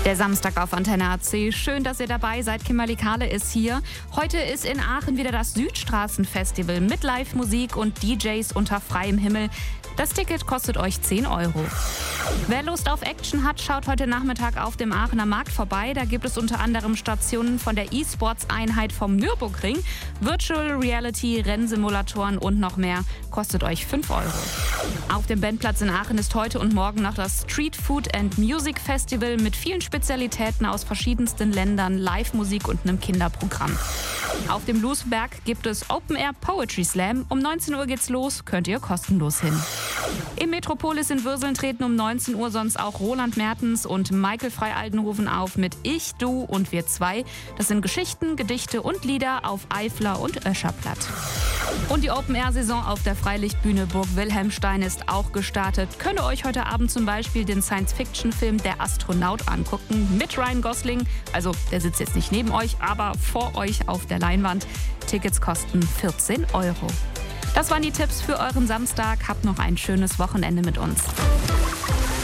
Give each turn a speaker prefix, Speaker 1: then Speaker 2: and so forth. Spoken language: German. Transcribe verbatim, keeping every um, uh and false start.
Speaker 1: Der Samstag auf Antenne A C. Schön, dass ihr dabei seid. Kimberly Kahle ist hier. Heute ist in Aachen wieder das Südstraßenfestival mit Live-Musik und D Js unter freiem Himmel. Das Ticket kostet euch zehn Euro. Wer Lust auf Action hat, schaut heute Nachmittag auf dem Aachener Markt vorbei. Da gibt es unter anderem Stationen von der E-Sports-Einheit vom Nürburgring, Virtual Reality, Rennsimulatoren und noch mehr. Kostet euch fünf Euro. Auf dem Bandplatz in Aachen ist heute und morgen noch das Street Food and Music Festival mit vielen Spezialitäten aus verschiedensten Ländern, Live-Musik und einem Kinderprogramm. Auf dem Loosberg gibt es Open Air Poetry Slam. Um neunzehn Uhr geht's los, könnt ihr kostenlos hin. Im Metropolis in Würseln treten um neunzehn Uhr sonst auch Roland Mertens und Michael Frei-Aldenhoven auf mit Ich, Du und Wir zwei. Das sind Geschichten, Gedichte und Lieder auf Eifler und Öscherplatt. Und die Open-Air-Saison auf der Freilichtbühne Burg Wilhelmstein ist auch gestartet. Könnt ihr euch heute Abend zum Beispiel den Science-Fiction-Film Der Astronaut angucken mit Ryan Gosling. Also der sitzt jetzt nicht neben euch, aber vor euch auf der Leinwand. Tickets kosten vierzehn Euro. Das waren die Tipps für euren Samstag. Habt noch ein schönes Wochenende mit uns.